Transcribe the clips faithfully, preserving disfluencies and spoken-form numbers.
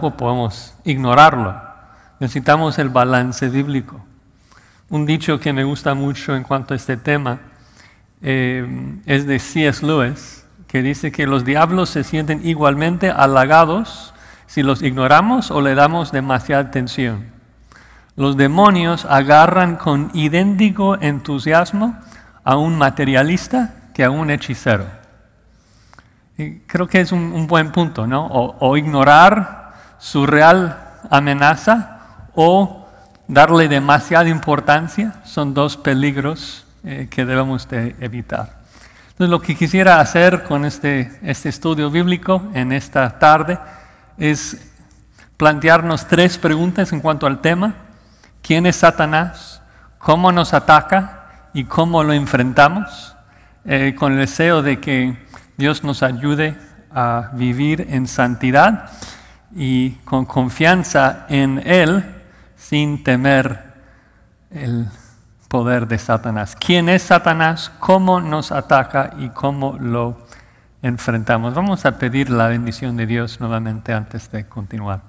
tampoco podemos ignorarlo. Necesitamos el balance bíblico. Un dicho que me gusta mucho en cuanto a este tema eh, es de C S Lewis, que dice que los diablos se sienten igualmente halagados si los ignoramos o le damos demasiada atención. Los demonios agarran con idéntico entusiasmo a un materialista que a un hechicero. Y creo que es un, un buen punto, ¿no? O, o ignorar su real amenaza o darle demasiada importancia son dos peligros eh, que debemos de evitar. Entonces, lo que quisiera hacer con este, este estudio bíblico en esta tarde es plantearnos tres preguntas en cuanto al tema. ¿Quién es Satanás? ¿Cómo nos ataca? ¿Y cómo lo enfrentamos? Eh, con el deseo de que Dios nos ayude a vivir en santidad y con confianza en Él sin temer el poder de Satanás. ¿Quién es Satanás? ¿Cómo nos ataca? ¿Y cómo lo enfrentamos? Vamos a pedir la bendición de Dios nuevamente antes de continuar.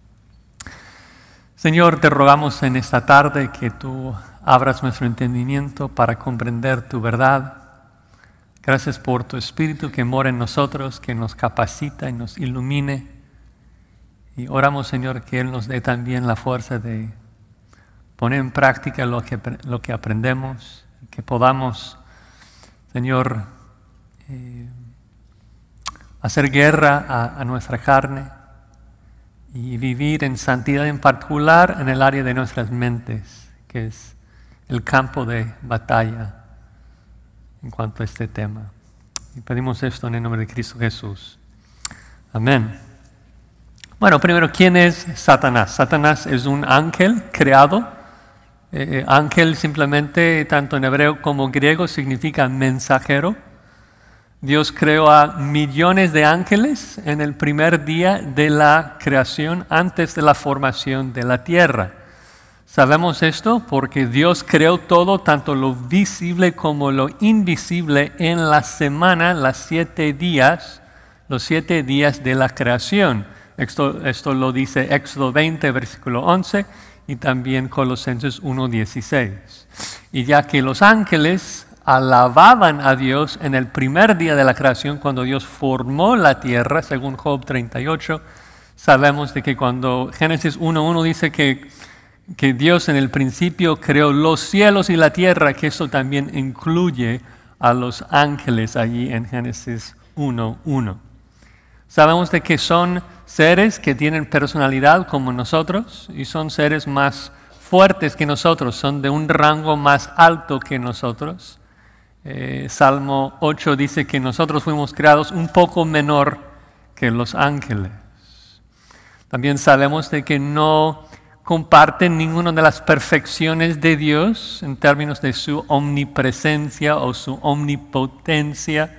Señor, te rogamos en esta tarde que tú abras nuestro entendimiento para comprender tu verdad. Gracias por tu Espíritu que mora en nosotros, que nos capacita y nos ilumine. Y oramos, Señor, que Él nos dé también la fuerza de poner en práctica lo que, lo que aprendemos, que podamos, Señor, eh, hacer guerra a, a nuestra carne y vivir en santidad, en particular en el área de nuestras mentes, que es el campo de batalla en cuanto a este tema. Y pedimos esto en el nombre de Cristo Jesús. Amén. Bueno, primero, ¿quién es Satanás? Satanás es un ángel creado. Eh, ángel simplemente, tanto en hebreo como en griego, significa mensajero. Dios creó a millones de ángeles en el primer día de la creación, antes de la formación de la tierra. Sabemos esto porque Dios creó todo, tanto lo visible como lo invisible, en la semana, las siete días, los siete días de la creación. Esto, esto lo dice Éxodo veinte, versículo once, y también Colosenses uno, dieciséis. Y ya que los ángeles alababan a Dios en el primer día de la creación, cuando Dios formó la tierra, según Job treinta y ocho, sabemos de que cuando Génesis uno uno dice que, que Dios en el principio creó los cielos y la tierra, que eso también incluye a los ángeles allí en Génesis uno uno. Sabemos de que son seres que tienen personalidad como nosotros y son seres más fuertes que nosotros, son de un rango más alto que nosotros. Eh, Salmo ocho dice que nosotros fuimos creados un poco menor que los ángeles. También sabemos de que no comparten ninguna de las perfecciones de Dios en términos de su omnipresencia o su omnipotencia.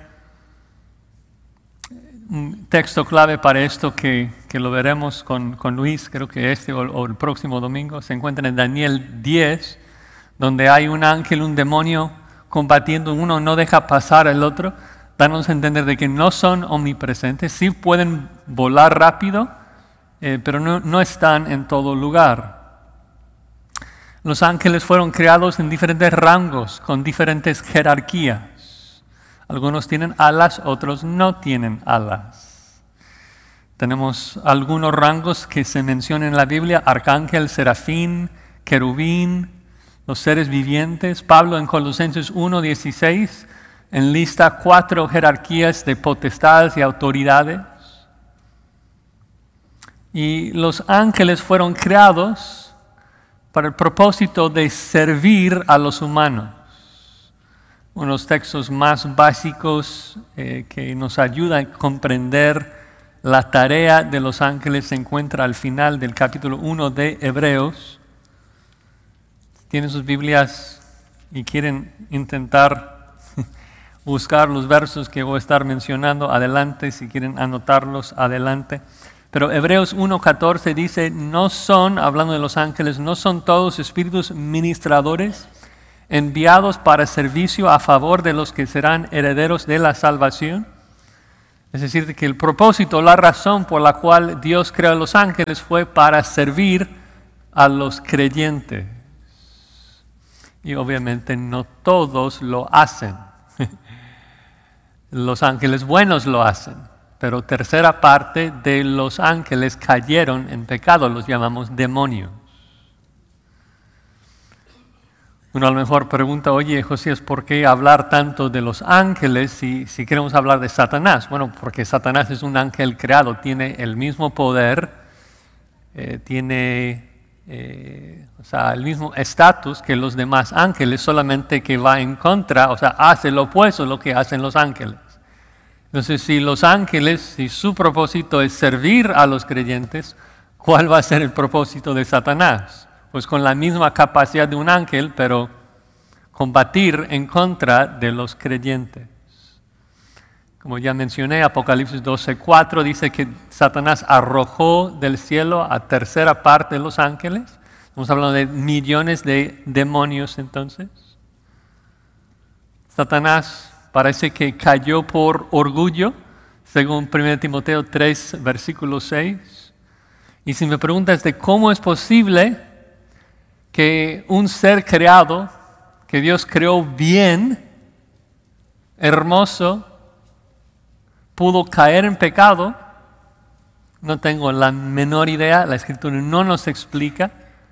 Un texto clave para esto que, que lo veremos con, con Luis, creo que este o, o el próximo domingo, se encuentra en Daniel diez, donde hay un ángel, un demonio combatiendo, uno no deja pasar al otro, dándonos a entender de que no son omnipresentes, sí pueden volar rápido, eh, pero no, no están en todo lugar. Los ángeles fueron creados en diferentes rangos, con diferentes jerarquías. Algunos tienen alas, otros no tienen alas. Tenemos algunos rangos que se mencionan en la Biblia: arcángel, serafín, querubín, los seres vivientes. Pablo en Colosenses uno dieciséis enlista cuatro jerarquías de potestades y autoridades. Y los ángeles fueron creados para el propósito de servir a los humanos. Uno de los textos más básicos eh, que nos ayuda a comprender la tarea de los ángeles se encuentra al final del capítulo uno de Hebreos. Tienen sus Biblias y quieren intentar buscar los versos que voy a estar mencionando, adelante. Si quieren anotarlos, adelante. Pero Hebreos uno catorce dice: no son, hablando de los ángeles, no son todos espíritus ministradores enviados para servicio a favor de los que serán herederos de la salvación. Es decir, que el propósito, la razón por la cual Dios creó a los ángeles fue para servir a los creyentes. Y obviamente no todos lo hacen. Los ángeles buenos lo hacen, pero tercera parte de los ángeles cayeron en pecado, los llamamos demonios. Uno a lo mejor pregunta, oye, Josías, ¿por qué hablar tanto de los ángeles si, si queremos hablar de Satanás? Bueno, porque Satanás es un ángel creado, tiene el mismo poder, eh, tiene eh, o sea, el mismo estatus que los demás ángeles, solamente que va en contra, o sea, hace lo opuesto a lo que hacen los ángeles. Entonces, si los ángeles, si su propósito es servir a los creyentes, ¿cuál va a ser el propósito de Satanás? Pues con la misma capacidad de un ángel, pero combatir en contra de los creyentes. Como ya mencioné, Apocalipsis doce cuatro dice que Satanás arrojó del cielo a tercera parte de los ángeles. Estamos hablando de millones de demonios entonces. Satanás parece que cayó por orgullo, según primera Timoteo tres, versículo seis. Y si me preguntas de cómo es posible que un ser creado, que Dios creó bien, hermoso, pudo caer en pecado, no tengo la menor idea. La Escritura no nos explica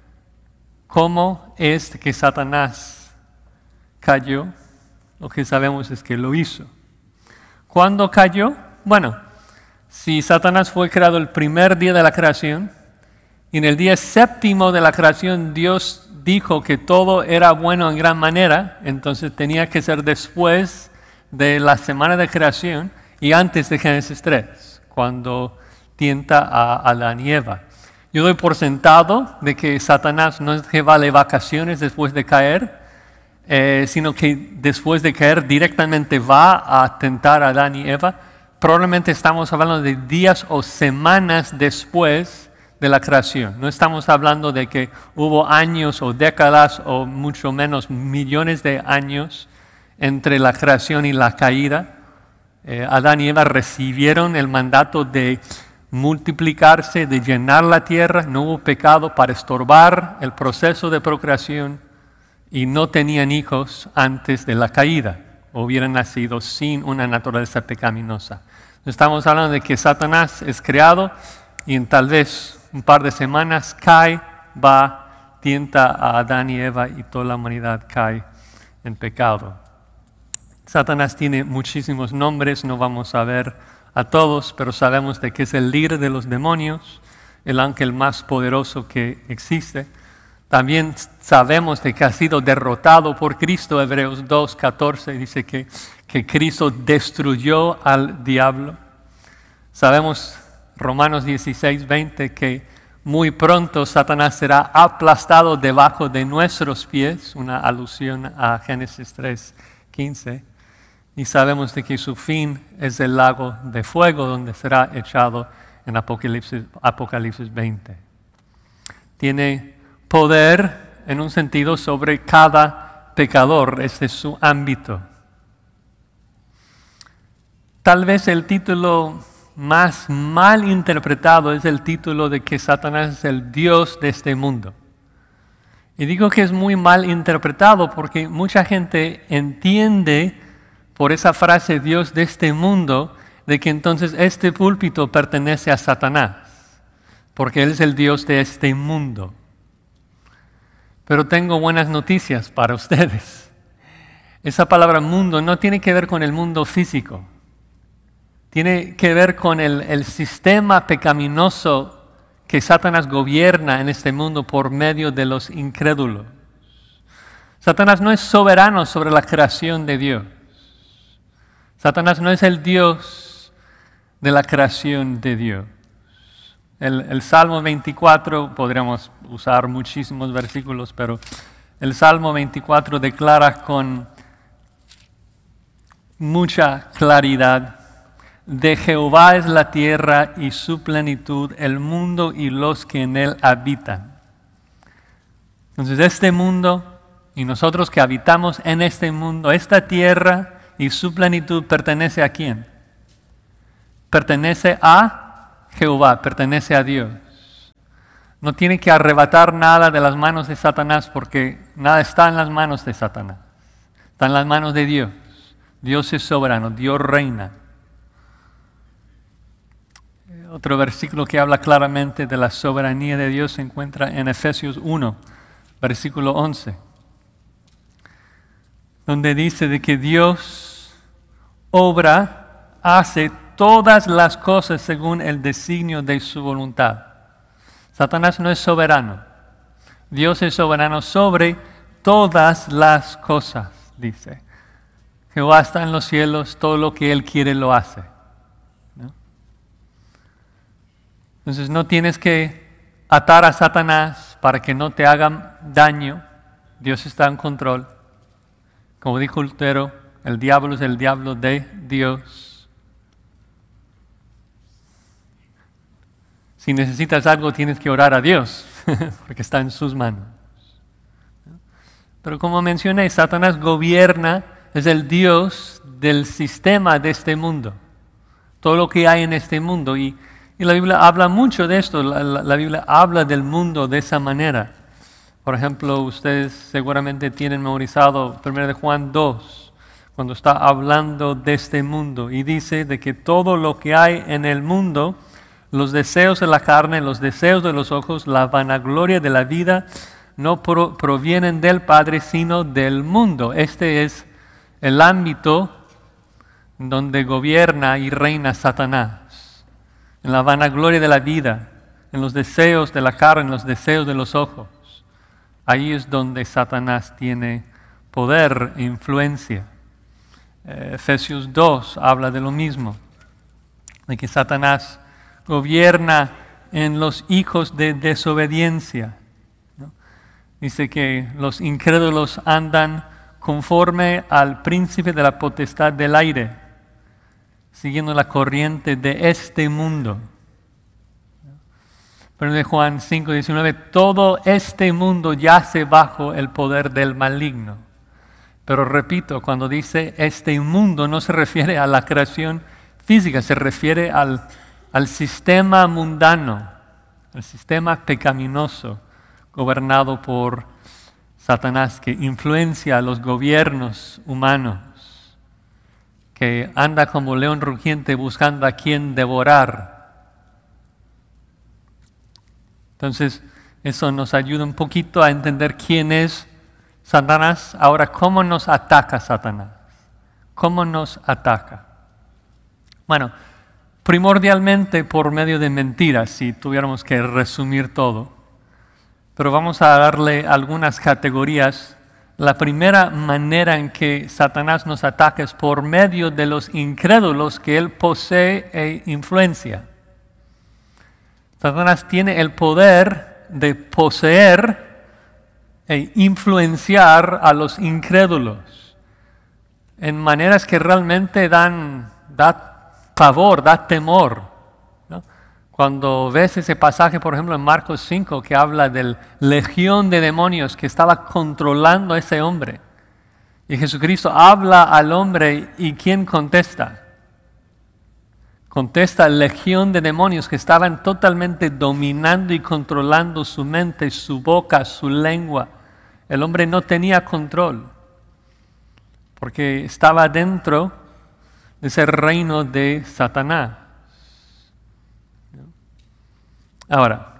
cómo es que Satanás cayó. Lo que sabemos es que lo hizo. ¿Cuándo cayó? Bueno, si Satanás fue creado el primer día de la creación, y en el día séptimo de la creación Dios dijo que todo era bueno en gran manera, entonces tenía que ser después de la semana de creación y antes de Génesis tres, cuando tienta a Adán y Eva. Yo doy por sentado de que Satanás no es que va de vacaciones después de caer, Eh, sino que después de caer directamente va a tentar a Adán y Eva. Probablemente estamos hablando de días o semanas después de la creación. No estamos hablando de que hubo años o décadas o mucho menos millones de años entre la creación y la caída. Eh, Adán y Eva recibieron el mandato de multiplicarse, de llenar la tierra. No hubo pecado para estorbar el proceso de procreación. Y no tenían hijos antes de la caída, o hubieran nacido sin una naturaleza pecaminosa. Estamos hablando de que Satanás es creado y en tal vez un par de semanas cae, va, tienta a Adán y Eva y toda la humanidad cae en pecado. Satanás tiene muchísimos nombres, no vamos a ver a todos, pero sabemos de que es el líder de los demonios, el ángel más poderoso que existe. También sabemos de que ha sido derrotado por Cristo. Hebreos dos catorce dice que, que Cristo destruyó al diablo. Sabemos, Romanos dieciséis veinte, que muy pronto Satanás será aplastado debajo de nuestros pies, una alusión a Génesis tres quince. Y sabemos de que su fin es el lago de fuego, donde será echado en Apocalipsis, Apocalipsis veinte. Tiene poder en un sentido sobre cada pecador, ese es su ámbito. Tal vez el título más mal interpretado es el título de que Satanás es el Dios de este mundo. Y digo que es muy mal interpretado porque mucha gente entiende por esa frase Dios de este mundo de que entonces este púlpito pertenece a Satanás, porque Él es el Dios de este mundo. Pero tengo buenas noticias para ustedes. Esa palabra mundo no tiene que ver con el mundo físico. Tiene que ver con el, el sistema pecaminoso que Satanás gobierna en este mundo por medio de los incrédulos. Satanás no es soberano sobre la creación de Dios. Satanás no es el Dios de la creación de Dios. El, el Salmo veinticuatro, podríamos usar muchísimos versículos, pero el Salmo veinticuatro declara con mucha claridad: de Jehová es la tierra y su plenitud, el mundo y los que en él habitan. Entonces este mundo y nosotros que habitamos en este mundo, esta tierra y su plenitud pertenece ¿a quién? pertenece a Jehová, pertenece a Dios. No tiene que arrebatar nada de las manos de Satanás porque nada está en las manos de Satanás. Está en las manos de Dios. Dios es soberano, Dios reina. Otro versículo que habla claramente de la soberanía de Dios se encuentra en Efesios uno, versículo once, donde dice de que Dios obra, hace todas las cosas según el designio de su voluntad. Satanás no es soberano. Dios es soberano sobre todas las cosas, dice. Jehová está en los cielos, todo lo que Él quiere lo hace. ¿No? Entonces no tienes que atar a Satanás para que no te hagan daño. Dios está en control. Como dijo Lutero, el diablo es el diablo de Dios. Si necesitas algo tienes que orar a Dios, porque está en sus manos. Pero como mencioné, Satanás gobierna, es el Dios del sistema de este mundo. Todo lo que hay en este mundo. Y, y la Biblia habla mucho de esto. La, la, la Biblia habla del mundo de esa manera. Por ejemplo, ustedes seguramente tienen memorizado primero de Juan dos, cuando está hablando de este mundo. Y dice de que todo lo que hay en el mundo, los deseos de la carne, los deseos de los ojos, la vanagloria de la vida, no pro, provienen del Padre, sino del mundo. Este es el ámbito donde gobierna y reina Satanás. En la vanagloria de la vida, en los deseos de la carne, en los deseos de los ojos. Ahí es donde Satanás tiene poder e influencia. Eh, Efesios dos habla de lo mismo, de que Satanás gobierna en los hijos de desobediencia. ¿No? Dice que los incrédulos andan conforme al príncipe de la potestad del aire, siguiendo la corriente de este mundo. Pero de Juan cinco diecinueve, todo este mundo yace bajo el poder del maligno. Pero repito, cuando dice este mundo no se refiere a la creación física, se refiere al, al sistema mundano, al sistema pecaminoso gobernado por Satanás, que influencia a los gobiernos humanos, que anda como león rugiente buscando a quien devorar. Entonces, eso nos ayuda un poquito a entender quién es Satanás. Ahora, ¿cómo nos ataca Satanás? ¿Cómo nos ataca? Bueno, primordialmente por medio de mentiras, si tuviéramos que resumir todo. Pero vamos a darle algunas categorías. La primera manera en que Satanás nos ataca es por medio de los incrédulos que él posee e influencia. Satanás tiene el poder de poseer e influenciar a los incrédulos en maneras que realmente dan, da pavor, da temor. Cuando ves ese pasaje, por ejemplo, en Marcos cinco, que habla del legión de demonios que estaba controlando a ese hombre. Y Jesucristo habla al hombre y ¿quién contesta? Contesta legión de demonios que estaban totalmente dominando y controlando su mente, su boca, su lengua. El hombre no tenía control porque estaba dentro de ese reino de Satanás. Ahora,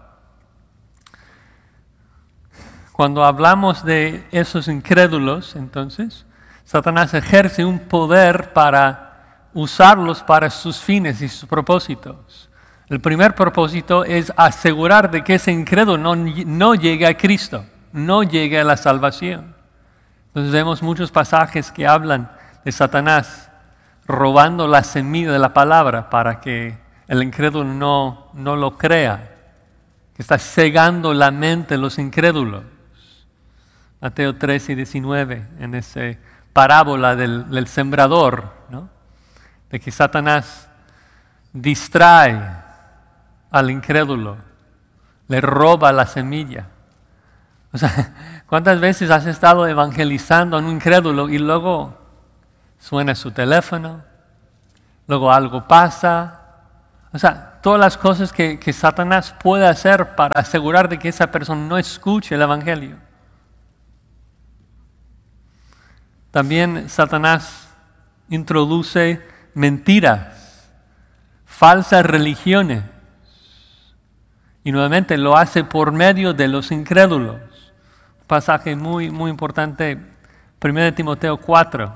cuando hablamos de esos incrédulos, entonces, Satanás ejerce un poder para usarlos para sus fines y sus propósitos. El primer propósito es asegurar de que ese incrédulo no, no llegue a Cristo, no llegue a la salvación. Entonces vemos muchos pasajes que hablan de Satanás robando la semilla de la palabra para que el incrédulo no, no lo crea, que está cegando la mente de los incrédulos. Mateo trece y diecinueve, en esa parábola del, del sembrador, ¿no? De que Satanás distrae al incrédulo, le roba la semilla. O sea, ¿cuántas veces has estado evangelizando a un incrédulo y luego suena su teléfono, luego algo pasa, O sea, todas las cosas que, que Satanás puede hacer para asegurar de que esa persona no escuche el Evangelio. También Satanás introduce mentiras, falsas religiones. Y nuevamente lo hace por medio de los incrédulos. Un pasaje muy, muy importante, primero de Timoteo cuatro.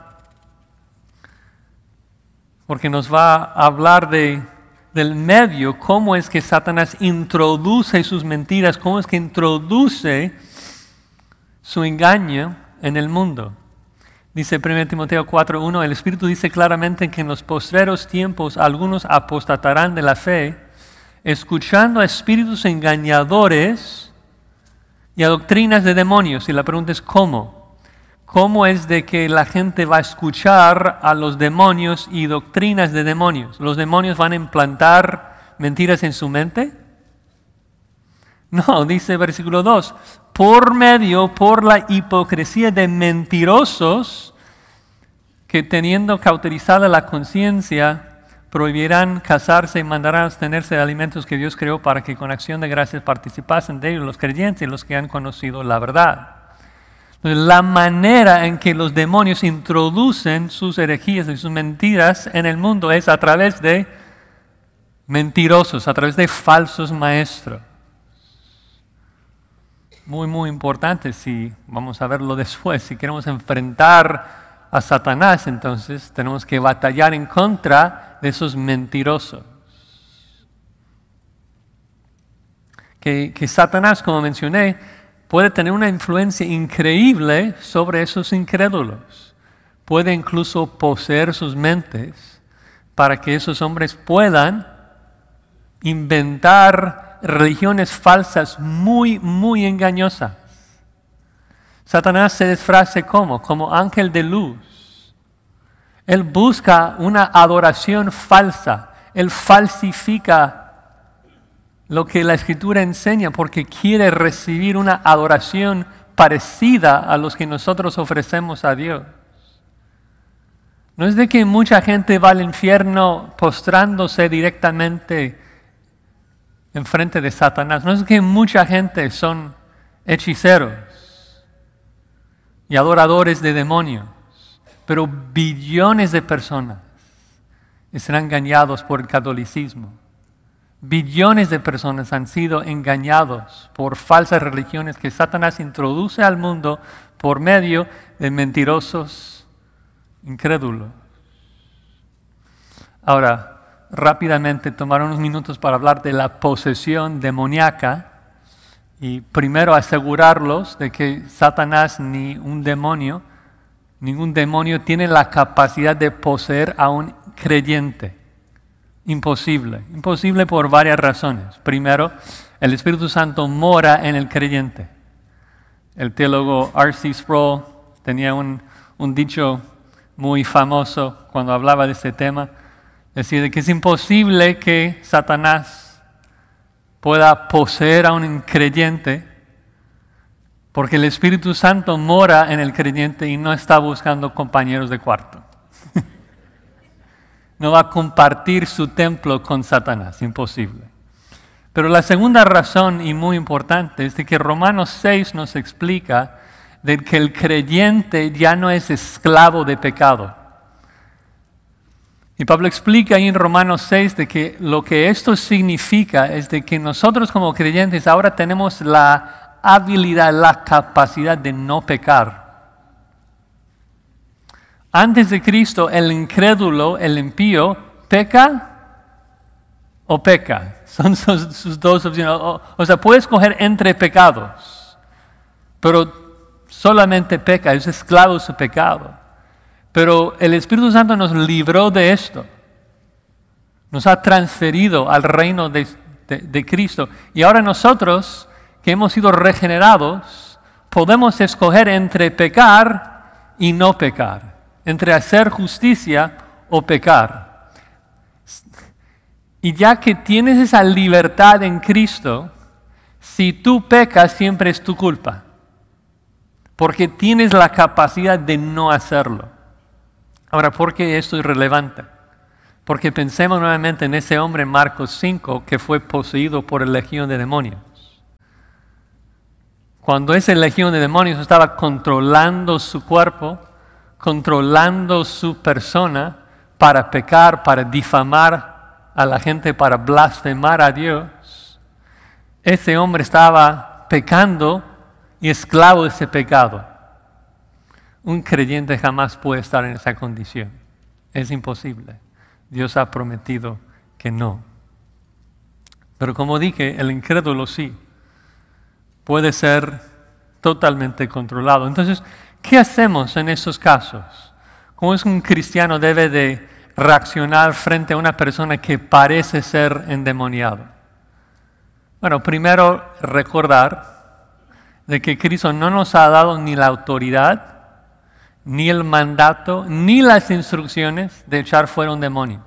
Porque nos va a hablar de, del medio, cómo es que Satanás introduce sus mentiras, cómo es que introduce su engaño en el mundo. Dice primero de Timoteo cuatro uno, el Espíritu dice claramente que en los postreros tiempos algunos apostatarán de la fe, escuchando a espíritus engañadores y a doctrinas de demonios. Y la pregunta es ¿cómo? ¿Cómo es de que la gente va a escuchar a los demonios y doctrinas de demonios? ¿Los demonios van a implantar mentiras en su mente? No, dice versículo dos, por medio, por la hipocresía de mentirosos que teniendo cauterizada la conciencia, prohibirán casarse y mandarán abstenerse de alimentos que Dios creó para que con acción de gracias participasen de ellos los creyentes y los que han conocido la verdad. Entonces, la manera en que los demonios introducen sus herejías y sus mentiras en el mundo es a través de mentirosos, a través de falsos maestros. Muy, muy importante, si vamos a verlo después, si queremos enfrentar a Satanás, entonces tenemos que batallar en contra de esos mentirosos. Que, que Satanás, como mencioné, puede tener una influencia increíble sobre esos incrédulos. Puede incluso poseer sus mentes para que esos hombres puedan inventar religiones falsas muy, muy engañosas. Satanás se disfraza ¿cómo? Como ángel de luz. Él busca una adoración falsa. Él falsifica lo que la Escritura enseña porque quiere recibir una adoración parecida a los que nosotros ofrecemos a Dios. No es de que mucha gente va al infierno postrándose directamente enfrente de Satanás. No es que mucha gente son hechiceros y adoradores de demonios, pero billones de personas serán engañados por el catolicismo. Billones de personas han sido engañados por falsas religiones que Satanás introduce al mundo por medio de mentirosos incrédulos. Ahora, rápidamente tomar unos minutos para hablar de la posesión demoníaca y primero asegurarlos de que Satanás ni un demonio, ningún demonio tiene la capacidad de poseer a un creyente. Imposible. Imposible por varias razones. Primero, el Espíritu Santo mora en el creyente. El teólogo R C Sproul tenía un, un dicho muy famoso cuando hablaba de este tema. Decía que es imposible que Satanás pueda poseer a un creyente porque el Espíritu Santo mora en el creyente y no está buscando compañeros de cuarto. No va a compartir su templo con Satanás, imposible. Pero la segunda razón, y muy importante, es de que Romanos seis nos explica de que el creyente ya no es esclavo de pecado. Y Pablo explica ahí en Romanos seis de que lo que esto significa es de que nosotros como creyentes ahora tenemos la habilidad, la capacidad de no pecar. Antes de Cristo, el incrédulo, el impío, peca o peca. Son sus, sus dos opciones. O, o sea, puede escoger entre pecados, pero solamente peca, es esclavo de su pecado. Pero el Espíritu Santo nos libró de esto. Nos ha transferido al reino de, de, de Cristo. Y ahora nosotros, que hemos sido regenerados, podemos escoger entre pecar y no pecar. Entre hacer justicia o pecar. Y ya que tienes esa libertad en Cristo, si tú pecas siempre es tu culpa. Porque tienes la capacidad de no hacerlo. Ahora, ¿por qué esto es relevante? Porque pensemos nuevamente en ese hombre en Marcos cinco que fue poseído por la legión de demonios. Cuando esa legión de demonios estaba controlando su cuerpo, controlando su persona para pecar, para difamar a la gente, para blasfemar a Dios, ese hombre estaba pecando y esclavo de ese pecado. Un creyente jamás puede estar en esa condición. Es imposible. Dios ha prometido que no. Pero como dije, el incrédulo sí puede ser totalmente controlado. Entonces, ¿qué hacemos en esos casos? ¿Cómo es que un cristiano debe de reaccionar frente a una persona que parece ser endemoniado? Bueno, primero recordar de que Cristo no nos ha dado ni la autoridad, ni el mandato, ni las instrucciones de echar fuera un demonio.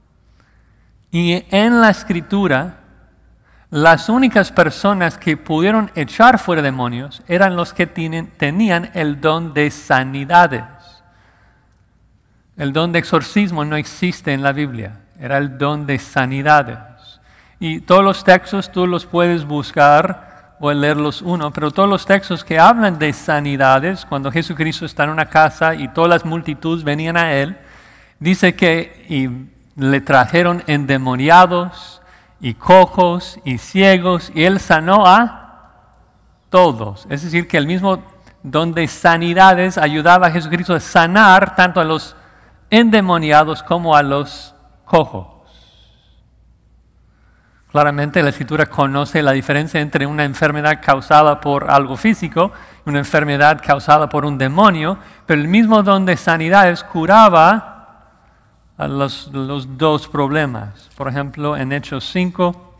Y en la Escritura, las únicas personas que pudieron echar fuera demonios eran los que tienen, tenían el don de sanidades. El don de exorcismo no existe en la Biblia, era el don de sanidades. Y todos los textos tú los puedes buscar o leerlos uno, pero todos los textos que hablan de sanidades, cuando Jesucristo está en una casa y todas las multitudes venían a Él, dice que y le trajeron endemoniados, y cojos y ciegos, y Él sanó a todos. Es decir, que el mismo don de sanidades ayudaba a Jesucristo a sanar tanto a los endemoniados como a los cojos. Claramente la Escritura conoce la diferencia entre una enfermedad causada por algo físico y una enfermedad causada por un demonio, pero el mismo don de sanidades curaba a los, los dos problemas. Por ejemplo, en Hechos cinco,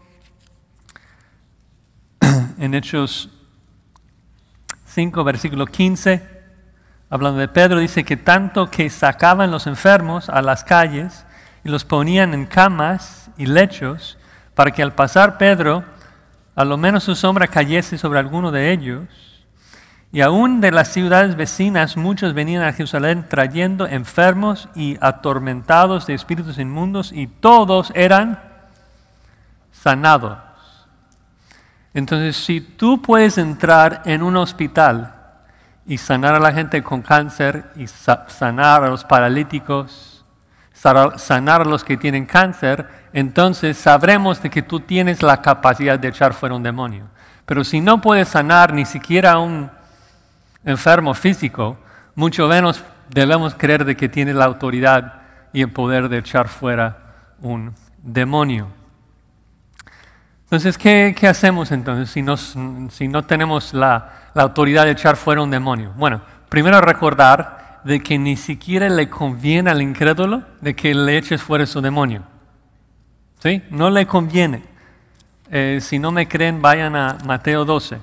en Hechos cinco, versículo quince, hablando de Pedro, dice que tanto que sacaban los enfermos a las calles y los ponían en camas y lechos, para que al pasar Pedro, a lo menos su sombra cayese sobre alguno de ellos. Y aún de las ciudades vecinas muchos venían a Jerusalén trayendo enfermos y atormentados de espíritus inmundos, y todos eran sanados. Entonces, si tú puedes entrar en un hospital y sanar a la gente con cáncer, y sa- sanar a los paralíticos, sanar a los que tienen cáncer, entonces sabremos de que tú tienes la capacidad de echar fuera un demonio. Pero si no puedes sanar ni siquiera a un enfermo físico, mucho menos debemos creer de que tiene la autoridad y el poder de echar fuera un demonio. Entonces, ¿qué, qué hacemos entonces si, nos, si no tenemos la, la autoridad de echar fuera un demonio? Bueno, primero recordar de que ni siquiera le conviene al incrédulo de que le eches fuera su demonio. ¿Sí? No le conviene. Eh, si no me creen, vayan a Mateo doce.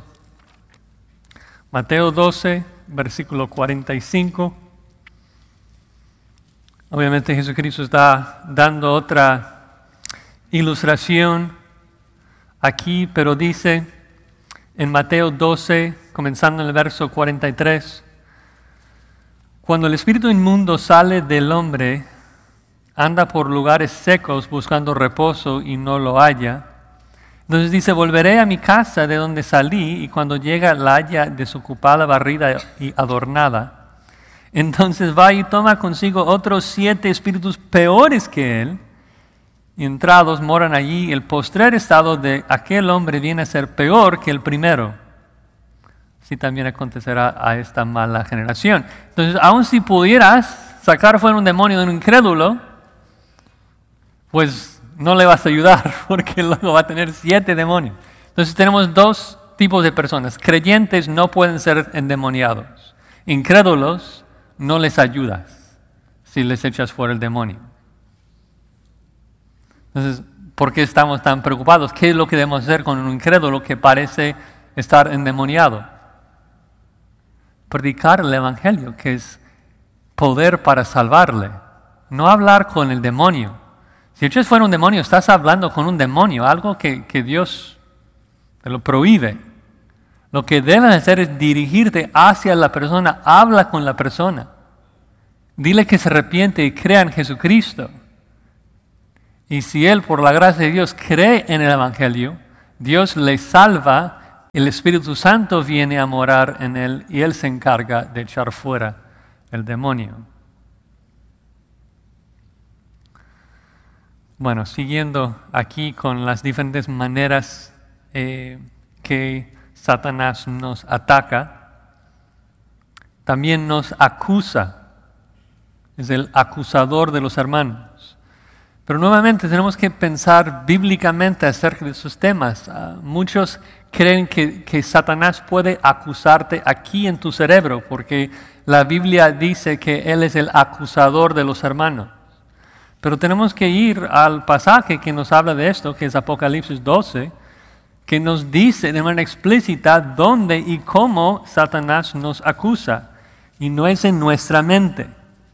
Mateo doce, versículo cuarenta y cinco. Obviamente Jesucristo está dando otra ilustración aquí, pero dice en Mateo doce, comenzando en el verso cuarenta y tres, cuando el espíritu inmundo sale del hombre, anda por lugares secos buscando reposo y no lo halla. Entonces dice, volveré a mi casa de donde salí, y cuando llega la halla desocupada, barrida y adornada. Entonces va y toma consigo otros siete espíritus peores que él, y entrados moran allí. El postrer estado de aquel hombre viene a ser peor que el primero. Así también acontecerá a esta mala generación. Entonces, aun si pudieras sacar fuera un demonio de un incrédulo, pues no le vas a ayudar, porque luego va a tener siete demonios. Entonces tenemos dos tipos de personas. Creyentes no pueden ser endemoniados. Incrédulos no les ayudas si les echas fuera el demonio. Entonces, ¿por qué estamos tan preocupados? ¿Qué es lo que debemos hacer con un incrédulo que parece estar endemoniado? Predicar el evangelio, que es poder para salvarle. No hablar con el demonio. Si echas fuera un demonio, estás hablando con un demonio, algo que, que Dios te lo prohíbe. Lo que debes hacer es dirigirte hacia la persona, habla con la persona. Dile que se arrepiente y crea en Jesucristo. Y si él, por la gracia de Dios, cree en el Evangelio, Dios le salva, el Espíritu Santo viene a morar en él y él se encarga de echar fuera el demonio. Bueno, siguiendo aquí con las diferentes maneras eh, que Satanás nos ataca, también nos acusa, es el acusador de los hermanos. Pero nuevamente tenemos que pensar bíblicamente acerca de esos temas. Uh, muchos creen que, que Satanás puede acusarte aquí en tu cerebro, porque la Biblia dice que él es el acusador de los hermanos. Pero tenemos que ir al pasaje que nos habla de esto, que es Apocalipsis doce, que nos dice de manera explícita dónde y cómo Satanás nos acusa. Y no es en nuestra mente.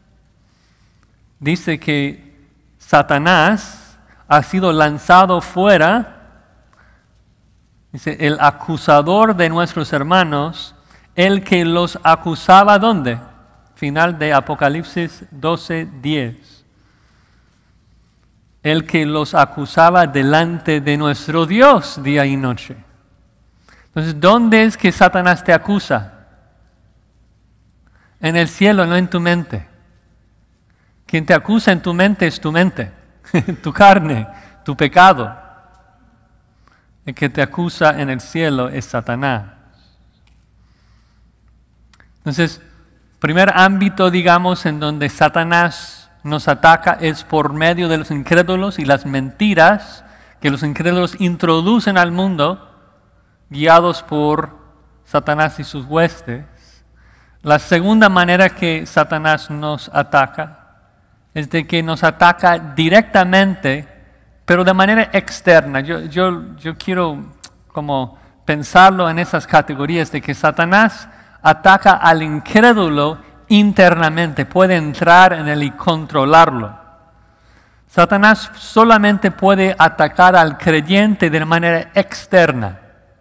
Dice que Satanás ha sido lanzado fuera, dice, el acusador de nuestros hermanos, el que los acusaba, ¿dónde? Final de Apocalipsis doce, diez. El que los acusaba delante de nuestro Dios día y noche. Entonces, ¿dónde es que Satanás te acusa? En el cielo, no en tu mente. Quien te acusa en tu mente es tu mente, tu carne, tu pecado. El que te acusa en el cielo es Satanás. Entonces, primer ámbito, digamos, en donde Satanás nos ataca es por medio de los incrédulos y las mentiras que los incrédulos introducen al mundo, guiados por Satanás y sus huestes. La segunda manera que Satanás nos ataca es de que nos ataca directamente, pero de manera externa. Yo, yo, yo quiero como pensarlo en esas categorías de que Satanás ataca al incrédulo internamente, puede entrar en él y controlarlo. Satanás solamente puede atacar al creyente de manera externa.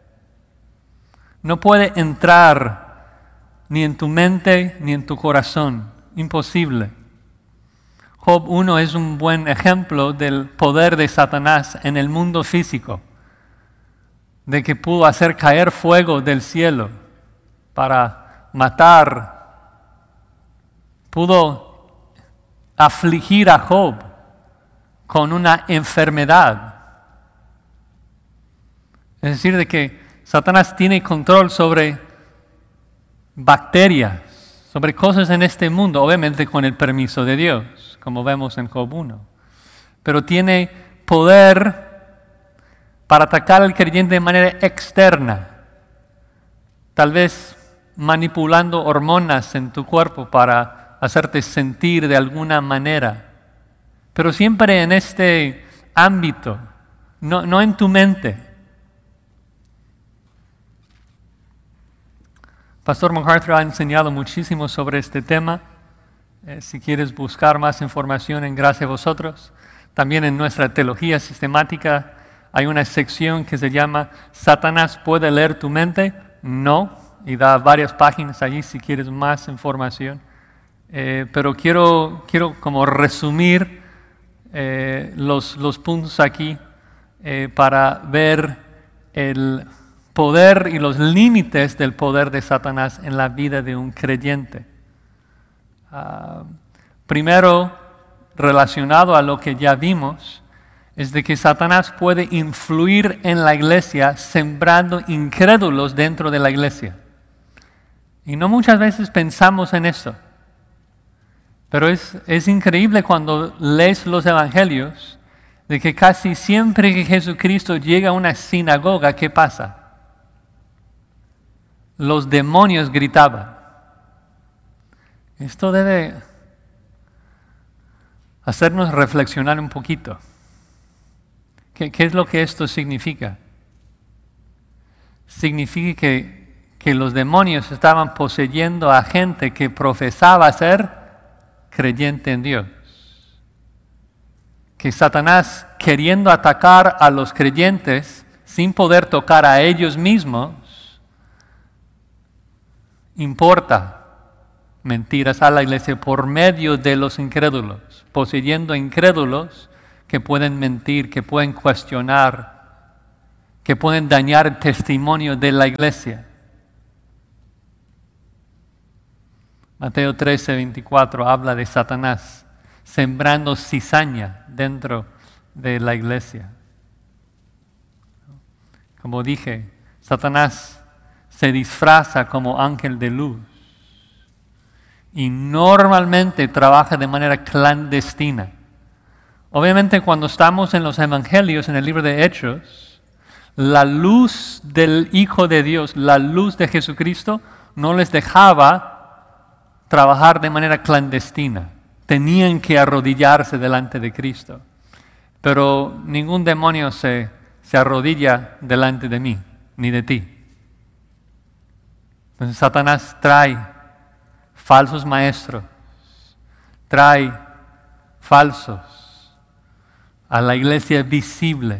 No puede entrar ni en tu mente ni en tu corazón. Imposible. Job uno es un buen ejemplo del poder de Satanás en el mundo físico, de que pudo hacer caer fuego del cielo para matar, pudo afligir a Job con una enfermedad. Es decir, de que Satanás tiene control sobre bacterias, sobre cosas en este mundo, obviamente con el permiso de Dios, como vemos en Job uno. Pero tiene poder para atacar al creyente de manera externa, tal vez manipulando hormonas en tu cuerpo para hacerte sentir de alguna manera, pero siempre en este ámbito, no, no en tu mente. Pastor MacArthur ha enseñado muchísimo sobre este tema. Eh, si quieres buscar más información en Gracia a Vosotros, también en nuestra teología sistemática hay una sección que se llama ¿Satanás puede leer tu mente? No, y da varias páginas allí si quieres más información. Eh, pero quiero, quiero como resumir eh, los, los puntos aquí eh, para ver el poder y los límites del poder de Satanás en la vida de un creyente. Uh, primero, relacionado a lo que ya vimos, es de que Satanás puede influir en la iglesia sembrando incrédulos dentro de la iglesia. Y no muchas veces pensamos en eso. Pero es, es increíble cuando lees los evangelios de que casi siempre que Jesucristo llega a una sinagoga, ¿qué pasa? Los demonios gritaban. Esto debe hacernos reflexionar un poquito. ¿Qué, qué es lo que esto significa? Significa que, que los demonios estaban poseyendo a gente que profesaba ser creyente en Dios. Que Satanás, queriendo atacar a los creyentes sin poder tocar a ellos mismos, importa mentiras a la iglesia por medio de los incrédulos, poseyendo incrédulos que pueden mentir, que pueden cuestionar, que pueden dañar el testimonio de la iglesia. Mateo trece, veinticuatro habla de Satanás sembrando cizaña dentro de la iglesia. Como dije, Satanás se disfraza como ángel de luz y normalmente trabaja de manera clandestina. Obviamente cuando estamos en los evangelios, en el libro de Hechos, la luz del Hijo de Dios, la luz de Jesucristo, no les dejaba trabajar de manera clandestina. Tenían que arrodillarse delante de Cristo. Pero ningún demonio se, se arrodilla delante de mí, ni de ti. Entonces Satanás trae falsos maestros, trae falsos a la iglesia visible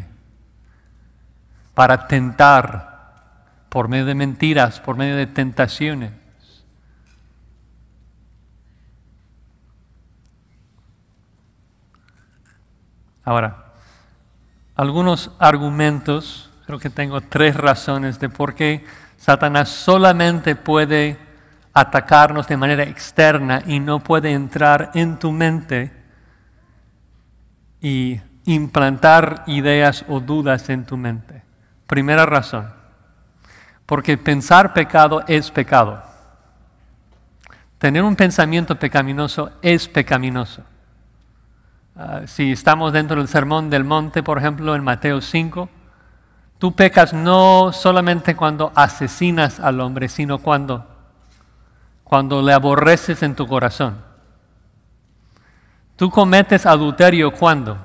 para tentar por medio de mentiras, por medio de tentaciones. Ahora, algunos argumentos, creo que tengo tres razones de por qué Satanás solamente puede atacarnos de manera externa y no puede entrar en tu mente y implantar ideas o dudas en tu mente. Primera razón, porque pensar pecado es pecado. Tener un pensamiento pecaminoso es pecaminoso. Uh, si estamos dentro del Sermón del Monte, por ejemplo, en Mateo cinco, tú pecas no solamente cuando asesinas al hombre, sino cuando, cuando le aborreces en tu corazón. Tú cometes adulterio ¿cuándo?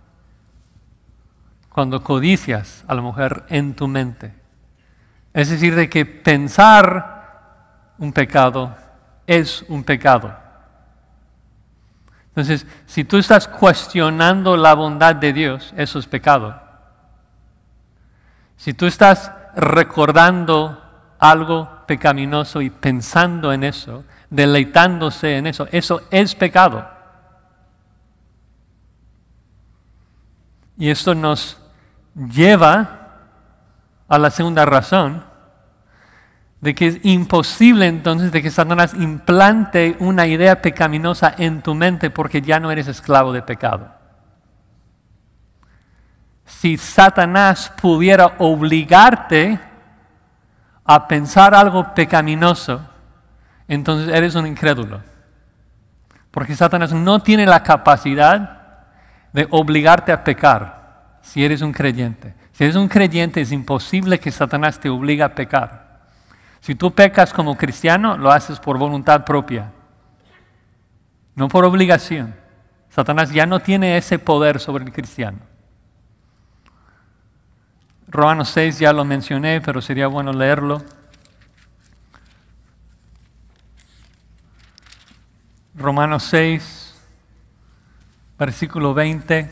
Cuando codicias a la mujer en tu mente. Es decir, de que pensar un pecado es un pecado. Entonces, si tú estás cuestionando la bondad de Dios, eso es pecado. Si tú estás recordando algo pecaminoso y pensando en eso, deleitándose en eso, eso es pecado. Y esto nos lleva a la segunda razón, de que es imposible entonces de que Satanás implante una idea pecaminosa en tu mente porque ya no eres esclavo de pecado. Si Satanás pudiera obligarte a pensar algo pecaminoso, entonces eres un incrédulo. Porque Satanás no tiene la capacidad de obligarte a pecar si eres un creyente. Si eres un creyente es imposible que Satanás te obligue a pecar. Si tú pecas como cristiano, lo haces por voluntad propia, no por obligación. Satanás ya no tiene ese poder sobre el cristiano. Romanos seis ya lo mencioné, pero sería bueno leerlo. Romanos seis, versículo veinte.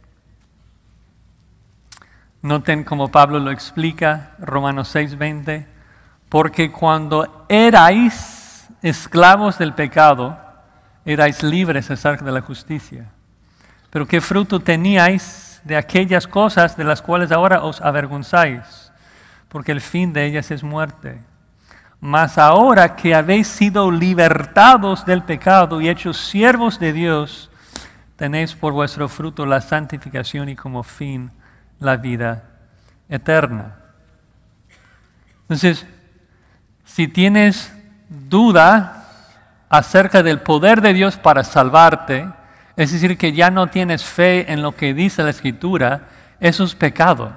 Noten cómo Pablo lo explica, Romanos seis, veinte. Porque cuando erais esclavos del pecado, erais libres acerca de la justicia. Pero ¿qué fruto teníais de aquellas cosas de las cuales ahora os avergonzáis? Porque el fin de ellas es muerte. Mas ahora que habéis sido libertados del pecado y hechos siervos de Dios, tenéis por vuestro fruto la santificación y como fin la vida eterna. Entonces, si tienes duda acerca del poder de Dios para salvarte, es decir, que ya no tienes fe en lo que dice la Escritura, eso es pecado.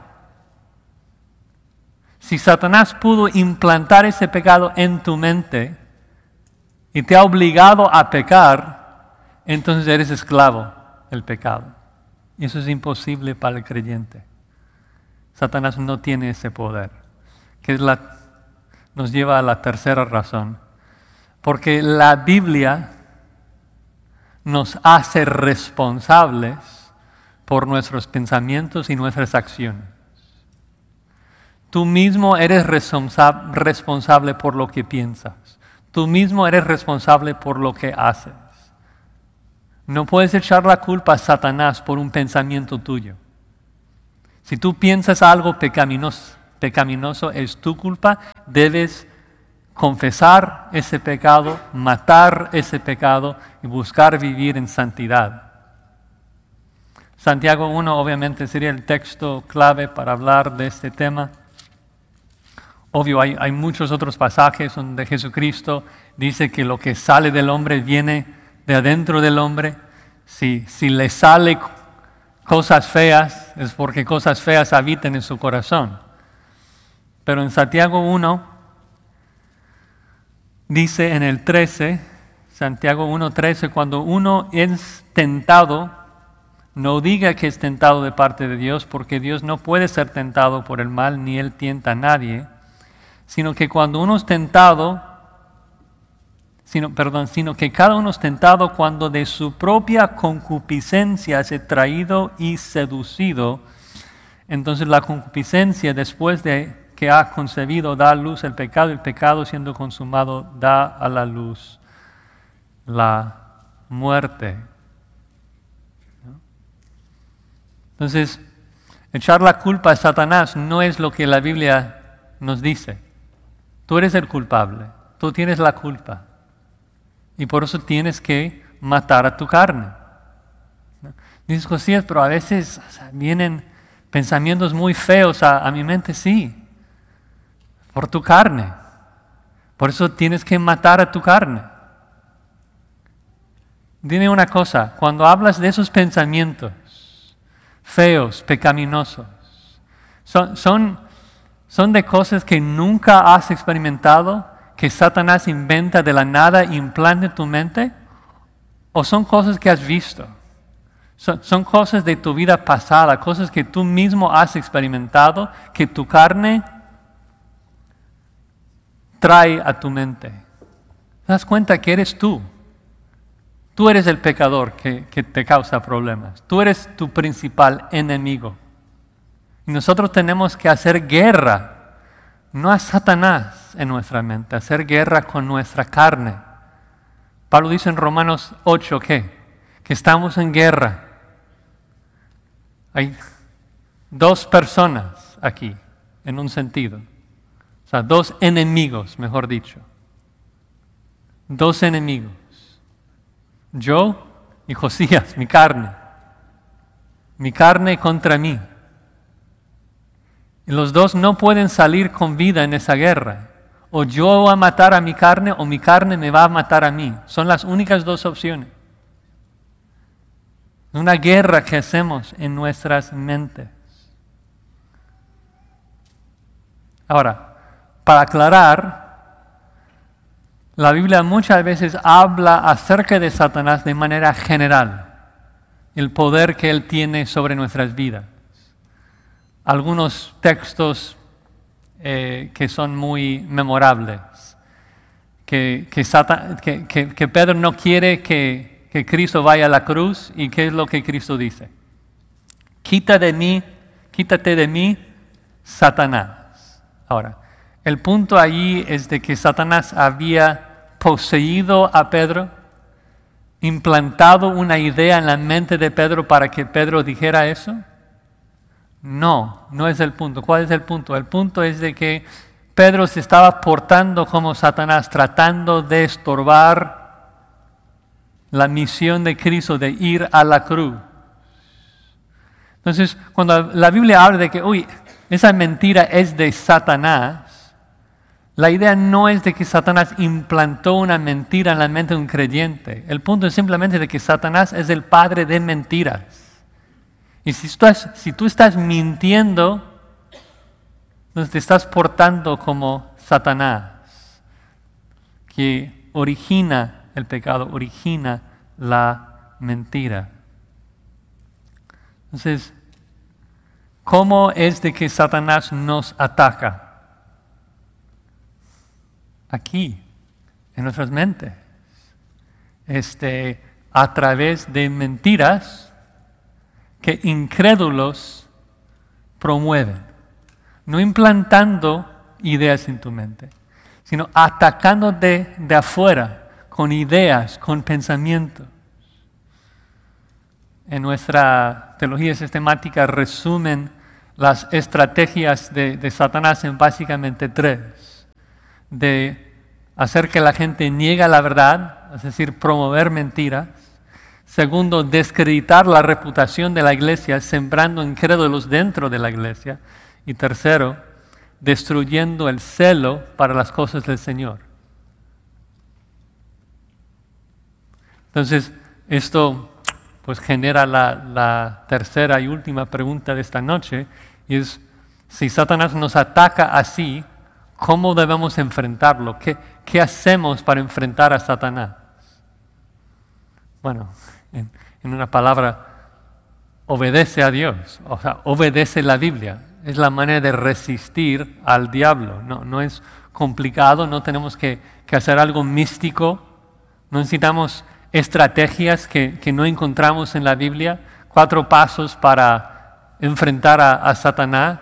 Si Satanás pudo implantar ese pecado en tu mente y te ha obligado a pecar, entonces eres esclavo del pecado. Y eso es imposible para el creyente. Satanás no tiene ese poder, que es la nos lleva a la tercera razón. Porque la Biblia nos hace responsables por nuestros pensamientos y nuestras acciones. Tú mismo eres responsa- responsable por lo que piensas. Tú mismo eres responsable por lo que haces. No puedes echar la culpa a Satanás por un pensamiento tuyo. Si tú piensas algo pecaminoso, pecaminoso es tu culpa, debes confesar ese pecado, matar ese pecado y buscar vivir en santidad. Santiago uno obviamente sería el texto clave para hablar de este tema. Obvio, hay, hay muchos otros pasajes donde Jesucristo dice que lo que sale del hombre viene de adentro del hombre. Si, si le sale cosas feas, es porque cosas feas habitan en su corazón. Pero en Santiago uno, dice en el trece, Santiago uno trece, cuando uno es tentado, no diga que es tentado de parte de Dios, porque Dios no puede ser tentado por el mal, ni Él tienta a nadie, sino que cuando uno es tentado, sino, perdón, sino que cada uno es tentado cuando de su propia concupiscencia es traído y seducido. Entonces la concupiscencia, después de que ha concebido, da a luz el pecado, el pecado siendo consumado da a la luz la muerte. ¿No? Entonces, echar la culpa a Satanás no es lo que la Biblia nos dice. Tú eres el culpable, tú tienes la culpa y por eso tienes que matar a tu carne. ¿No? Dices, Josías, pero a veces o sea, vienen pensamientos muy feos a, a mi mente, sí. Por tu carne. Por eso tienes que matar a tu carne. Dime una cosa, cuando hablas de esos pensamientos feos, pecaminosos, son, son, son de cosas que nunca has experimentado, que Satanás inventa de la nada e implanta en tu mente, o son cosas que has visto. Son, son cosas de tu vida pasada, cosas que tú mismo has experimentado, que tu carne trae a tu mente. ¿Te das cuenta que eres tú? Tú eres el pecador que, que te causa problemas. Tú eres tu principal enemigo. Y nosotros tenemos que hacer guerra, no a Satanás en nuestra mente, hacer guerra con nuestra carne. Pablo dice en Romanos ocho ¿qué? Que estamos en guerra. Hay dos personas aquí, en un sentido. O sea, dos enemigos, mejor dicho. Dos enemigos. Yo y Josías, mi carne. Mi carne contra mí. Y los dos no pueden salir con vida en esa guerra. O yo voy a matar a mi carne o mi carne me va a matar a mí. Son las únicas dos opciones. Una guerra que hacemos en nuestras mentes. Ahora, para aclarar, la Biblia muchas veces habla acerca de Satanás de manera general, el poder que él tiene sobre nuestras vidas. Algunos textos eh, que son muy memorables, que, que, Satan, que, que, que Pedro no quiere que, que Cristo vaya a la cruz, y ¿qué es lo que Cristo dice? Quita de mí, quítate de mí, Satanás. Ahora, el punto allí es de que Satanás había poseído a Pedro, implantado una idea en la mente de Pedro para que Pedro dijera eso. No, no es el punto. ¿Cuál es el punto? El punto es de que Pedro se estaba portando como Satanás, tratando de estorbar la misión de Cristo de ir a la cruz. Entonces, cuando la Biblia habla de que, uy, esa mentira es de Satanás, la idea no es de que Satanás implantó una mentira en la mente de un creyente. El punto es simplemente de que Satanás es el padre de mentiras. Y si tú, estás, si tú estás mintiendo, entonces te estás portando como Satanás, que origina el pecado, origina la mentira. Entonces, ¿cómo es de que Satanás nos ataca? Aquí, en nuestras mentes, este, a través de mentiras que incrédulos promueven, no implantando ideas en tu mente, sino atacándote de afuera con ideas, con pensamientos. en nuestra teología sistemática resumen las estrategias de, de Satanás en básicamente tres. De hacer que la gente niegue la verdad, es decir, promover mentiras. Segundo, descreditar la reputación de la iglesia, sembrando incrédulos dentro de la iglesia. Y tercero, destruyendo el celo para las cosas del Señor. Entonces, esto pues genera la, la tercera y última pregunta de esta noche, y es, si Satanás nos ataca así, ¿cómo debemos enfrentarlo? ¿Qué, qué hacemos para enfrentar a Satanás? Bueno, en, en una palabra, obedece a Dios, o sea, obedece la Biblia. Es la manera de resistir al diablo. No, no es complicado, no tenemos que, que hacer algo místico, no necesitamos estrategias que, que no encontramos en la Biblia, cuatro pasos para enfrentar a, a Satanás.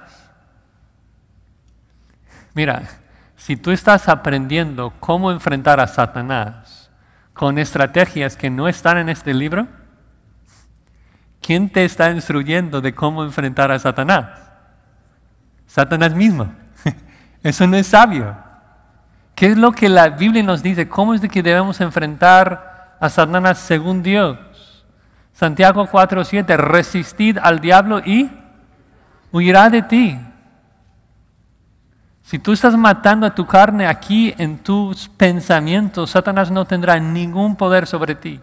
Mira, si tú estás aprendiendo cómo enfrentar a Satanás con estrategias que no están en este libro, ¿quién te está instruyendo de cómo enfrentar a Satanás? Satanás mismo. Eso no es sabio. ¿Qué es lo que la Biblia nos dice? ¿Cómo es de que debemos enfrentar a Satanás según Dios? Santiago cuatro siete, resistid al diablo y huirá de ti. Si tú estás matando a tu carne aquí en tus pensamientos, Satanás no tendrá ningún poder sobre ti.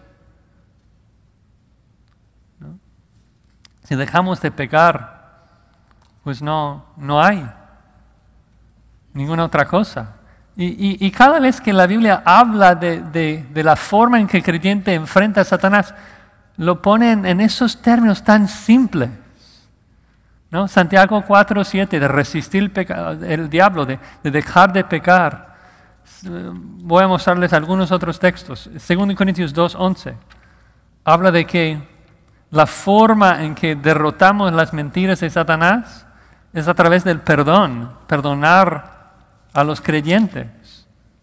¿No? Si dejamos de pecar, pues no, no hay ninguna otra cosa. Y, y, y cada vez que la Biblia habla de, de, de la forma en que el creyente enfrenta a Satanás, lo pone en, en esos términos tan simples. ¿No? Santiago cuatro siete, de resistir el, pecado, el diablo, de, de dejar de pecar. Voy a mostrarles algunos otros textos. Segundo Corintios dos once habla de que la forma en que derrotamos las mentiras de Satanás es a través del perdón, perdonar a los creyentes.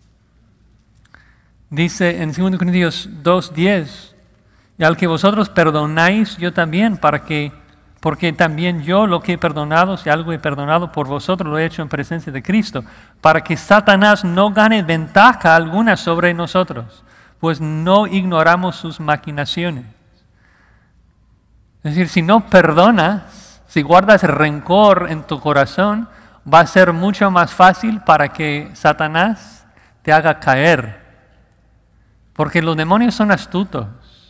Dice en Segundo Corintios dos diez, y al que vosotros perdonáis, yo también, para que, porque también yo lo que he perdonado, si algo he perdonado por vosotros, lo he hecho en presencia de Cristo, para que Satanás no gane ventaja alguna sobre nosotros, pues no ignoramos sus maquinaciones. Es decir, si no perdonas, si guardas rencor en tu corazón, va a ser mucho más fácil para que Satanás te haga caer. Porque los demonios son astutos.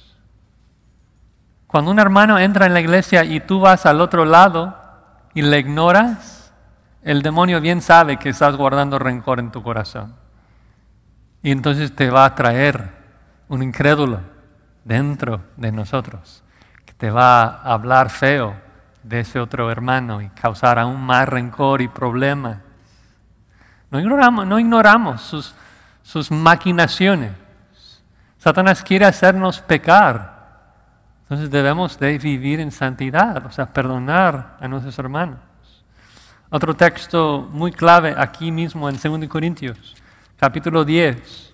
Cuando un hermano entra en la iglesia y tú vas al otro lado y le ignoras, el demonio bien sabe que estás guardando rencor en tu corazón. Y entonces te va a traer un incrédulo dentro de nosotros, que te va a hablar feo de ese otro hermano y causar aún más rencor y problemas. No ignoramos, no ignoramos sus, sus maquinaciones. Satanás quiere hacernos pecar. Entonces debemos de vivir en santidad, o sea, perdonar a nuestros hermanos. Otro texto muy clave aquí mismo en Segundo Corintios, capítulo diez.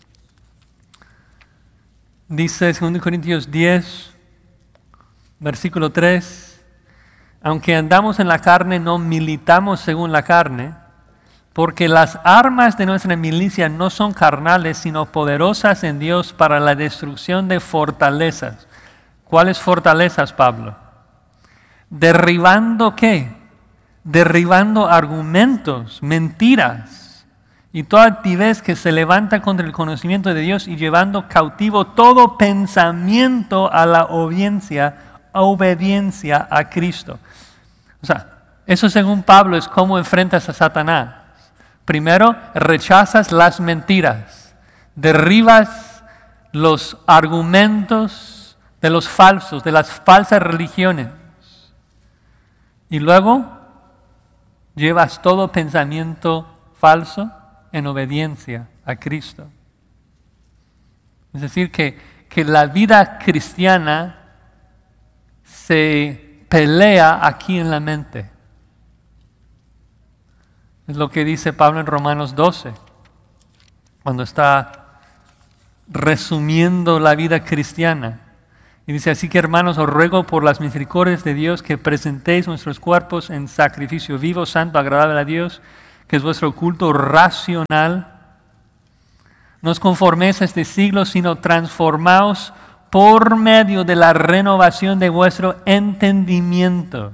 Dice Segundo Corintios diez, versículo tres. Aunque andamos en la carne, no militamos según la carne, porque las armas de nuestra milicia no son carnales, sino poderosas en Dios para la destrucción de fortalezas. ¿Cuáles fortalezas, Pablo? ¿Derribando qué? Derribando argumentos, mentiras y toda altivez que se levanta contra el conocimiento de Dios y llevando cautivo todo pensamiento a la obediencia, obediencia a Cristo. O sea, eso según Pablo es cómo enfrentas a Satanás. Primero, rechazas las mentiras, derribas los argumentos de los falsos, de las falsas religiones. Y luego, llevas todo pensamiento falso en obediencia a Cristo. Es decir, que, que la vida cristiana se pelea aquí en la mente. Es lo que dice Pablo en Romanos doce, cuando está resumiendo la vida cristiana. Y dice, así que hermanos, os ruego por las misericordias de Dios que presentéis nuestros cuerpos en sacrificio vivo, santo, agradable a Dios, que es vuestro culto racional. No os conforméis a este siglo, sino transformaos por medio de la renovación de vuestro entendimiento.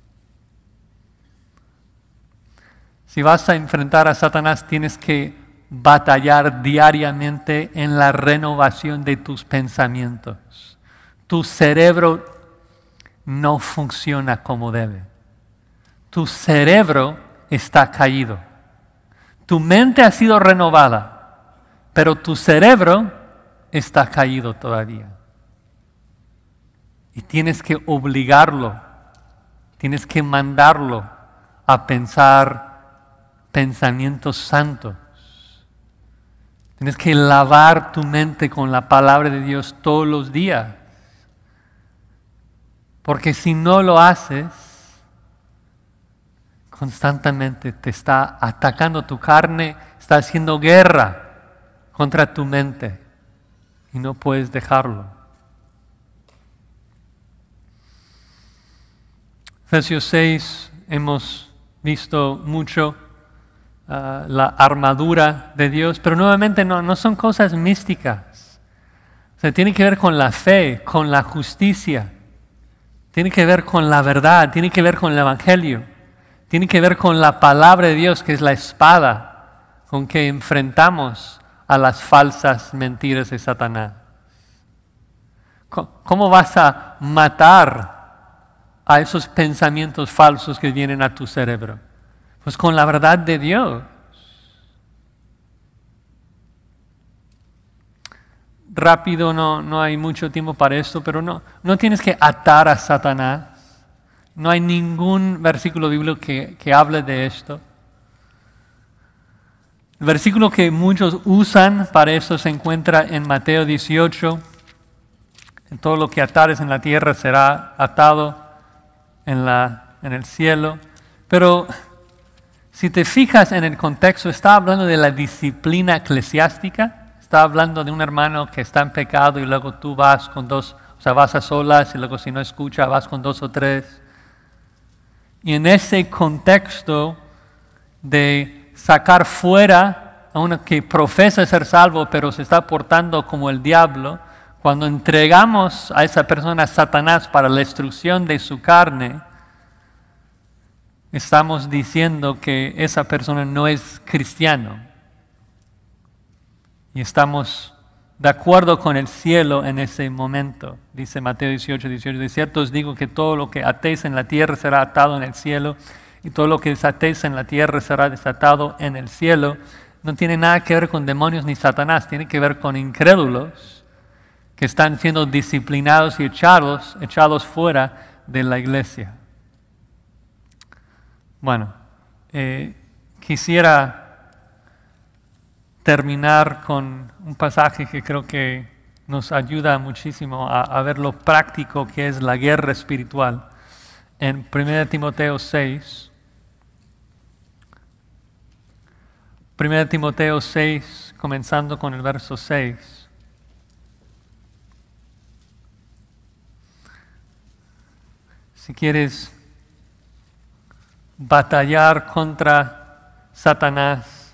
Si vas a enfrentar a Satanás, tienes que batallar diariamente en la renovación de tus pensamientos. Tu cerebro no funciona como debe. Tu cerebro está caído. Tu mente ha sido renovada, pero tu cerebro está caído todavía. Y tienes que obligarlo, tienes que mandarlo a pensar pensamientos santos. Tienes que lavar tu mente con la palabra de Dios todos los días. Porque si no lo haces, constantemente te está atacando tu carne, está haciendo guerra contra tu mente y no puedes dejarlo. Efesios seis hemos visto mucho uh, la armadura de Dios, pero nuevamente no, no son cosas místicas. O sea, tiene que ver con la fe, con la justicia, tiene que ver con la verdad, tiene que ver con el Evangelio, tiene que ver con la palabra de Dios, que es la espada con que enfrentamos a las falsas mentiras de Satanás. ¿Cómo vas a matar a esos pensamientos falsos que vienen a tu cerebro? Pues con la verdad de Dios. Rápido, no, no hay mucho tiempo para esto, pero no, no tienes que atar a Satanás. No hay ningún versículo bíblico que, que hable de esto. El versículo que muchos usan para esto se encuentra en Mateo dieciocho. En todo lo que atares en la tierra será atado en, la, en el cielo. Pero si te fijas en el contexto, está hablando de la disciplina eclesiástica. Está hablando de un hermano que está en pecado y luego tú vas con dos, o sea, vas a solas y luego si no escucha vas con dos o tres. Y en ese contexto de sacar fuera a uno que profesa ser salvo pero se está portando como el diablo, cuando entregamos a esa persona a Satanás para la destrucción de su carne, estamos diciendo que esa persona no es cristiano. Y estamos de acuerdo con el cielo en ese momento. Dice Mateo dieciocho, dieciocho, de cierto os digo que todo lo que atéis en la tierra será atado en el cielo, y todo lo que desatéis en la tierra será desatado en el cielo. No tiene nada que ver con demonios ni Satanás, tiene que ver con incrédulos que están siendo disciplinados y echados, echados fuera de la iglesia. Bueno, eh, quisiera terminar con un pasaje que creo que nos ayuda muchísimo a, a ver lo práctico que es la guerra espiritual. En primera Timoteo seis, primera Timoteo seis, comenzando con el verso seis. Si quieres batallar contra Satanás,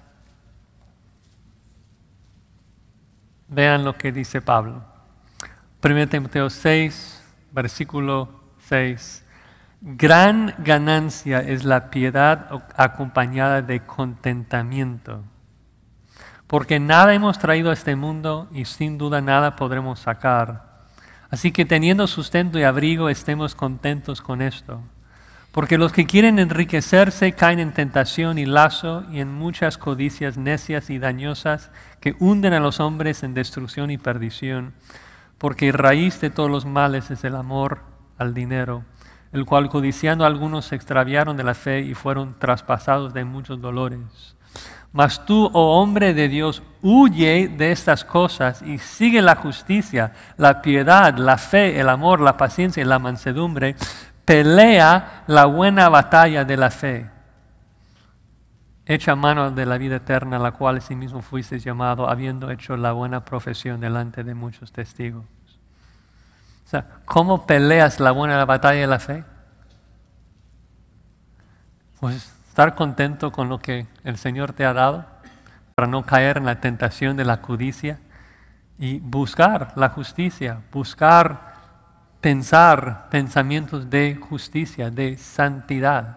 vean lo que dice Pablo. primera Timoteo seis, versículo seis. Gran ganancia es la piedad acompañada de contentamiento, porque nada hemos traído a este mundo y sin duda nada podremos sacar. Así que teniendo sustento y abrigo, estemos contentos con esto. Porque los que quieren enriquecerse caen en tentación y lazo y en muchas codicias necias y dañosas que hunden a los hombres en destrucción y perdición. Porque raíz de todos los males es el amor al dinero, el cual codiciando algunos se extraviaron de la fe y fueron traspasados de muchos dolores. Mas tú, oh hombre de Dios, huye de estas cosas y sigue la justicia, la piedad, la fe, el amor, la paciencia y la mansedumbre. Pelea la buena batalla de la fe. Echa mano de la vida eterna, la cual asimismo fuiste llamado, habiendo hecho la buena profesión delante de muchos testigos. O sea, ¿cómo peleas la buena batalla de la fe? Pues estar contento con lo que el Señor te ha dado para no caer en la tentación de la codicia y buscar la justicia, buscar pensar pensamientos de justicia, de santidad.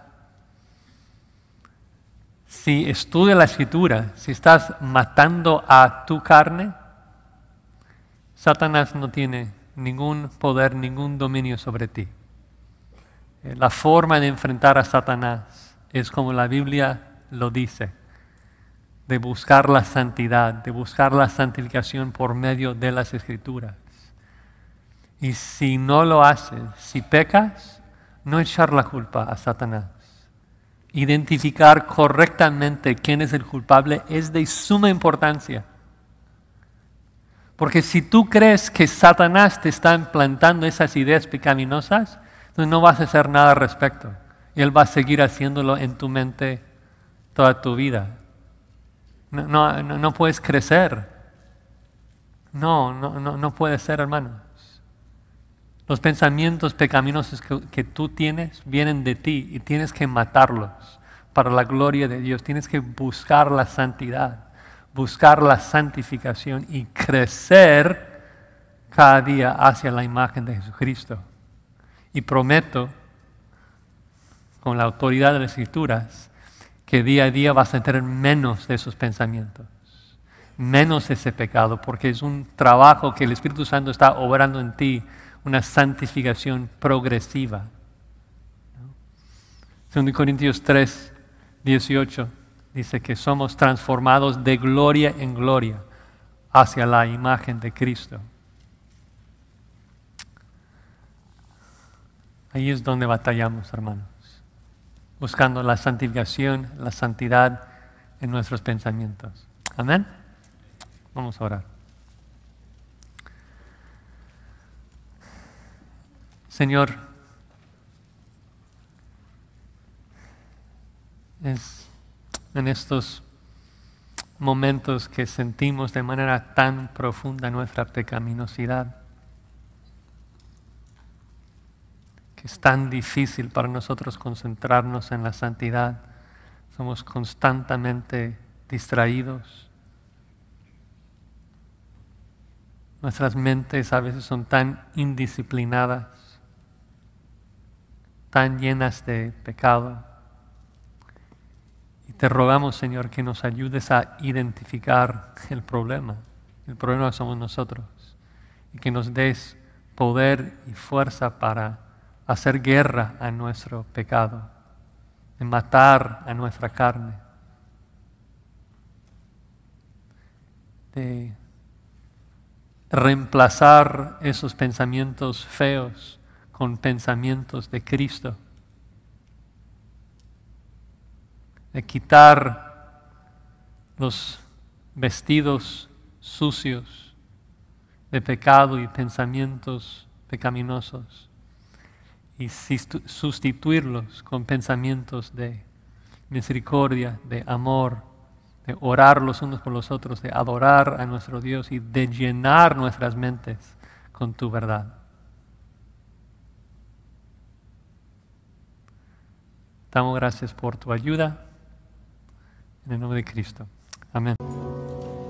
Si estudias la Escritura, si estás matando a tu carne, Satanás no tiene ningún poder, ningún dominio sobre ti. La forma de enfrentar a Satanás es como la Biblia lo dice, de buscar la santidad, de buscar la santificación por medio de las Escrituras. Y si no lo haces, si pecas, no echar la culpa a Satanás. Identificar correctamente quién es el culpable es de suma importancia. Porque si tú crees que Satanás te está implantando esas ideas pecaminosas, entonces no vas a hacer nada al respecto. Y él va a seguir haciéndolo en tu mente toda tu vida. No, no, no, no puedes crecer. No, no, no, no puede ser, hermanos. Los pensamientos pecaminosos que, que tú tienes vienen de ti y tienes que matarlos para la gloria de Dios. Tienes que buscar la santidad, buscar la santificación y crecer cada día hacia la imagen de Jesucristo. Y prometo, con la autoridad de las Escrituras, que día a día vas a tener menos de esos pensamientos, menos de ese pecado, porque es un trabajo que el Espíritu Santo está obrando en ti, una santificación progresiva. Segundo Corintios tres, dieciocho dice que somos transformados de gloria en gloria hacia la imagen de Cristo. Ahí es donde batallamos, hermanos, buscando la santificación, la santidad en nuestros pensamientos. Amén. Vamos a orar. Señor, es en estos momentos que sentimos de manera tan profunda nuestra pecaminosidad, que es tan difícil para nosotros concentrarnos en la santidad, somos constantemente distraídos. Nuestras mentes a veces son tan indisciplinadas, tan llenas de pecado. Y te rogamos, Señor, que nos ayudes a identificar el problema. El problema somos nosotros. Y que nos des poder y fuerza para hacer guerra a nuestro pecado, de matar a nuestra carne, de reemplazar esos pensamientos feos con pensamientos de Cristo, de quitar los vestidos sucios de pecado y pensamientos pecaminosos y sustituirlos con pensamientos de misericordia, de amor, de orar los unos por los otros, de adorar a nuestro Dios y de llenar nuestras mentes con tu verdad. Damos gracias por tu ayuda. En el nombre de Cristo. Amén.